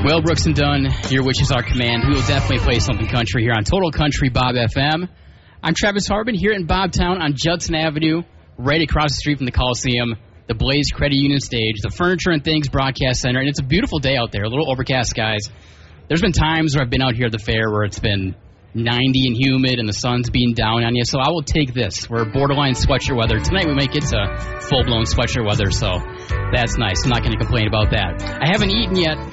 Well, Brooks and Dunn, your wishes are command. We will definitely play something country here on Total Country Bob FM. I'm Travis Harbin here in Bobtown on Judson Avenue, right across the street from the Coliseum, the Blaze Credit Union stage, the Furniture and Things Broadcast Center, and it's a beautiful day out there, a little overcast skies. There's been times where I've been out here at the fair where it's been 90 and humid and the sun's being down on you, so I will take this. We're borderline sweatshirt weather. Tonight we might get to full-blown sweatshirt weather, so that's nice. I'm not going to complain about that. I haven't eaten yet.